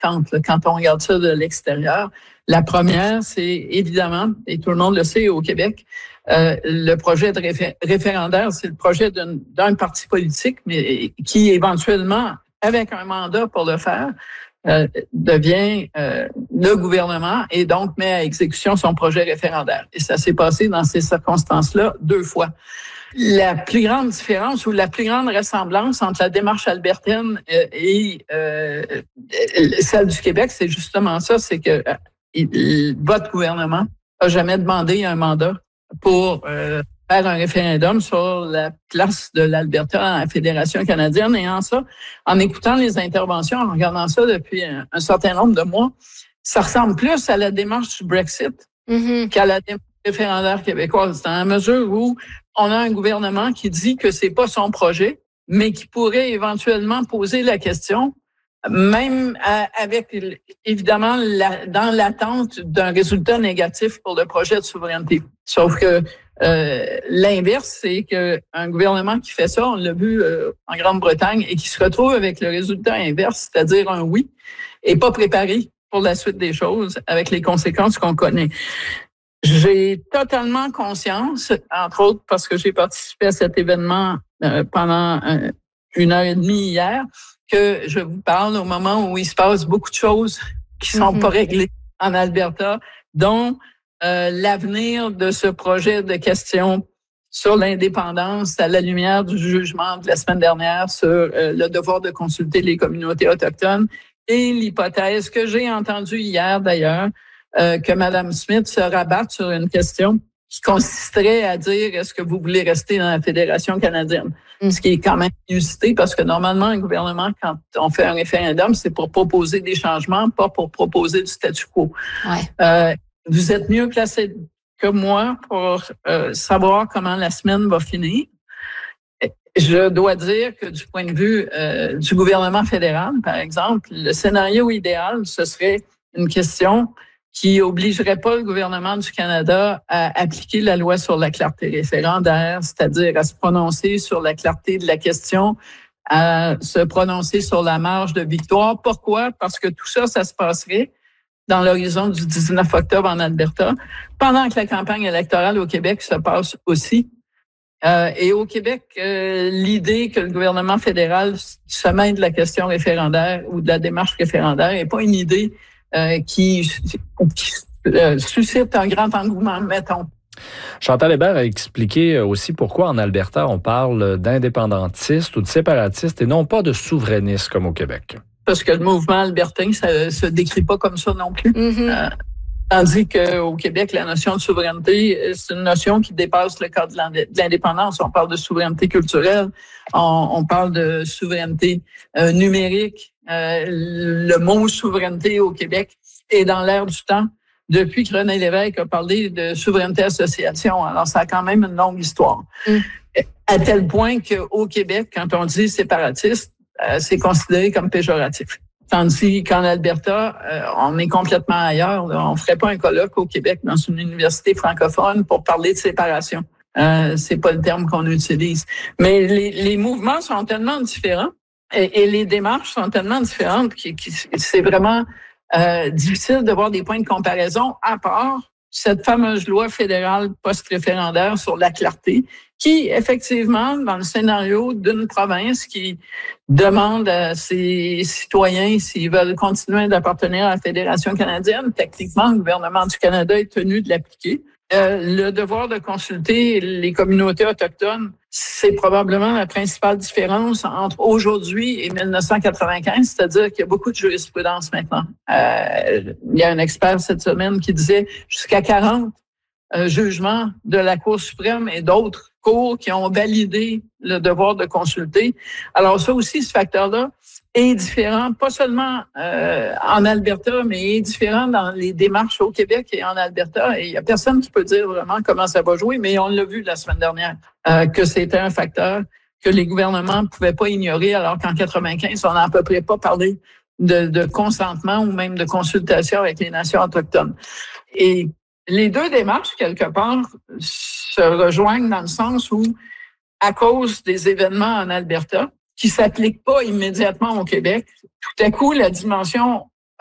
marquantes là, quand on regarde ça de l'extérieur. La première, c'est évidemment, et tout le monde le sait au Québec, le projet de référendaire, c'est le projet d'un parti politique, mais qui éventuellement, avec un mandat pour le faire, devient le gouvernement et donc met à exécution son projet référendaire. Et ça s'est passé dans ces circonstances-là 2 fois. La plus grande différence ou la plus grande ressemblance entre la démarche albertaine et celle du Québec, c'est justement ça, c'est que votre gouvernement n'a jamais demandé un mandat pour faire un référendum sur la place de l'Alberta dans la Fédération canadienne. Et en écoutant les interventions, en regardant ça depuis un certain nombre de mois, ça ressemble plus à la démarche du Brexit qu'à la démarche référendaire québécoise, dans la mesure où on a un gouvernement qui dit que c'est pas son projet, mais qui pourrait éventuellement poser la question, même avec, évidemment, dans l'attente d'un résultat négatif pour le projet de souveraineté. Sauf que l'inverse, c'est qu'un gouvernement qui fait ça, on l'a vu en Grande-Bretagne, et qui se retrouve avec le résultat inverse, c'est-à-dire un oui, et pas préparé pour la suite des choses, avec les conséquences qu'on connaît. J'ai totalement conscience, entre autres parce que j'ai participé à cet événement pendant 1h30 hier, que je vous parle au moment où il se passe beaucoup de choses qui sont pas réglées en Alberta, dont l'avenir de ce projet de question sur l'indépendance à la lumière du jugement de la semaine dernière sur le devoir de consulter les communautés autochtones et l'hypothèse que j'ai entendue hier d'ailleurs, que Mme Smith se rabatte sur une question qui consisterait à dire est-ce que vous voulez rester dans la Fédération canadienne? Ce qui est quand même inusité parce que normalement, un gouvernement, quand on fait un référendum, c'est pour proposer des changements, pas pour proposer du statu quo. Ouais. Vous êtes mieux placé que moi pour savoir comment la semaine va finir. Je dois dire que du point de vue du gouvernement fédéral, par exemple, le scénario idéal, ce serait une question qui obligerait pas le gouvernement du Canada à appliquer la loi sur la clarté référendaire, c'est-à-dire à se prononcer sur la clarté de la question, à se prononcer sur la marge de victoire. Pourquoi? Parce que tout ça, ça se passerait dans l'horizon du 19 octobre en Alberta, pendant que la campagne électorale au Québec se passe aussi. Et au Québec, l'idée que le gouvernement fédéral se mêle de la question référendaire ou de la démarche référendaire n'est pas une idée qui suscite un grand engouement, mettons. Chantal Hébert a expliqué aussi pourquoi en Alberta on parle d'indépendantistes ou de séparatistes et non pas de souverainistes comme au Québec. Parce que le mouvement albertain, ça se décrit pas comme ça non plus. Tandis qu'au Québec, la notion de souveraineté, c'est une notion qui dépasse le cadre de l'indépendance. On parle de souveraineté culturelle, on parle de souveraineté numérique. Le mot souveraineté au Québec est dans l'air du temps depuis que René Lévesque a parlé de souveraineté association. Alors, ça a quand même une longue histoire. À tel point qu'au Québec, quand on dit séparatiste, c'est considéré comme péjoratif. Tandis qu'en Alberta, on est complètement ailleurs. Là. On ferait pas un colloque au Québec dans une université francophone pour parler de séparation. C'est pas le terme qu'on utilise. Mais les mouvements sont tellement différents et les démarches sont tellement différentes que c'est vraiment difficile de voir des points de comparaison à part cette fameuse loi fédérale post-référendaire sur la clarté qui, effectivement, dans le scénario d'une province qui demande à ses citoyens s'ils veulent continuer d'appartenir à la Fédération canadienne, techniquement, le gouvernement du Canada est tenu de l'appliquer. Le devoir de consulter les communautés autochtones, c'est probablement la principale différence entre aujourd'hui et 1995, c'est-à-dire qu'il y a beaucoup de jurisprudence maintenant. Il y a un expert cette semaine qui disait jusqu'à 40 jugements de la Cour suprême et d'autres cours qui ont validé le devoir de consulter. Alors ça aussi, ce facteur-là est différent, pas seulement en Alberta, mais est différent dans les démarches au Québec et en Alberta. Et il y a personne qui peut dire vraiment comment ça va jouer, mais on l'a vu la semaine dernière, que c'était un facteur que les gouvernements ne pouvaient pas ignorer, alors qu'en 95, on n'a à peu près pas parlé de consentement ou même de consultation avec les nations autochtones. Et les deux démarches, quelque part, se rejoignent dans le sens où, à cause des événements en Alberta, qui s'appliquent pas immédiatement au Québec, tout à coup, la dimension